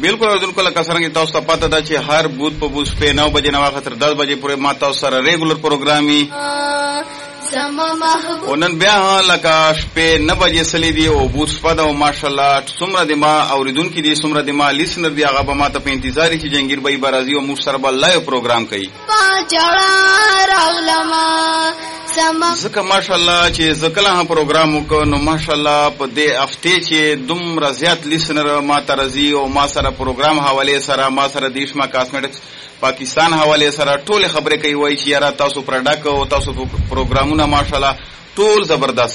بالکل اوریدونکو لکه څنګه تاسو ته پته ده چې هر بود په بود په 9 بجې نه واخه تر 10 بجې پورې ما تاسو سره ریګولر پروګرامي ونن بیا لکه شپې 9 بجې سلی دی او بود سپدا او ماشاءالله څومره د ما اوریدونکو دي څومره د ما لیسنر دی هغه به ما ته په انتظار چې جنگیر بای برازي او موږ سره بل لایو پروګرام کوي زکه ماشاءالله چې زکله هم پروګرام وکړو نو ماشاءالله په دې هفته چې دومره زیات لیسنر ما ته راځي او ما سره پروګرام حواله سره ما سره دیشما کاسمیټکس پاکستان حواله سره ټول خبرې کوي وای چې یاره تاسو پروډکټ او تاسو پروګرامونه ماشاءالله ټول زبردست